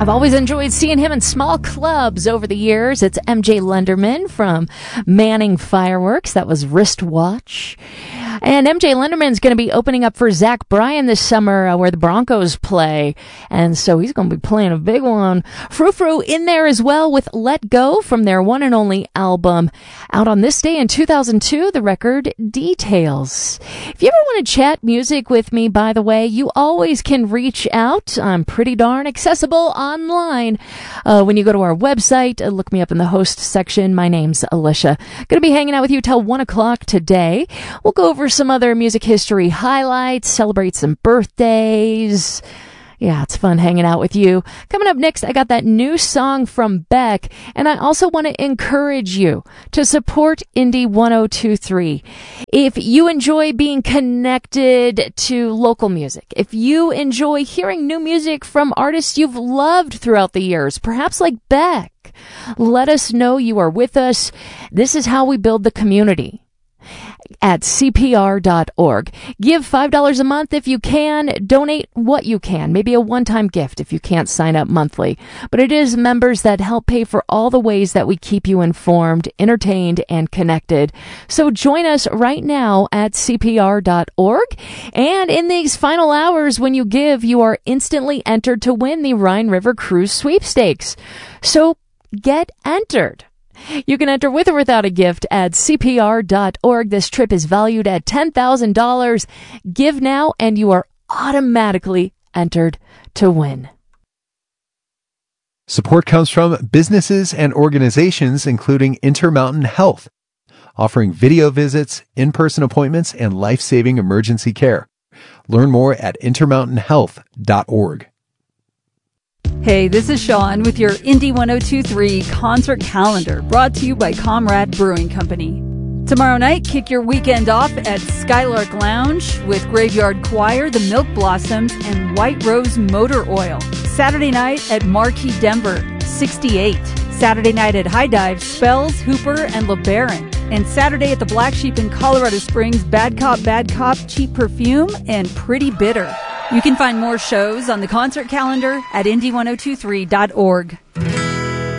I've always enjoyed seeing him in small clubs over the years. It's MJ Lenderman from Manning Fireworks. That was Wristwatch. And MJ Lenderman's going to be opening up for Zach Bryan this summer where the Broncos play. And so he's going to be playing a big one. Frou Frou in there as well with Let Go from their one and only album. Out on this day in 2002, the record Details. If you ever want to chat music with me, by the way, you always can reach out. I'm pretty darn accessible online. When you go to our website, look me up in the host section. My name's Alicia. Going to be hanging out with you till 1 o'clock today. We'll go over some other music history highlights, celebrate some birthdays. Yeah, it's fun hanging out with you. Coming up next, I got that new song from Beck, and I also want to encourage you to support Indie 1023. If you enjoy being connected to local music, if you enjoy hearing new music from artists you've loved throughout the years, perhaps like Beck, let us know you are with us. This is how we build the community. At CPR.org. Give $5 a month if you can. Donate what you can. Maybe a one-time gift if you can't sign up monthly. But it is members that help pay for all the ways that we keep you informed, entertained, and connected. So join us right now at CPR.org. And in these final hours, when you give, you are instantly entered to win the Rhine River Cruise Sweepstakes. So get entered. You can enter with or without a gift at CPR.org. This trip is valued at $10,000. Give now and you are automatically entered to win. Support comes from businesses and organizations including Intermountain Health, offering video visits, in-person appointments, and life-saving emergency care. Learn more at intermountainhealth.org. Hey, this is Sean with your Indie 1023 concert calendar, brought to you by Comrade Brewing Company. Tomorrow night, kick your weekend off at Skylark Lounge with Graveyard Choir, The Milk Blossoms, and White Rose Motor Oil. Saturday night at Marquee Denver, 68. Saturday night at High Dive, Spells, Hooper, and LeBaron. And Saturday at the Black Sheep in Colorado Springs, Bad Cop, Cheap Perfume, and Pretty Bitter. You can find more shows on the concert calendar at indie1023.org.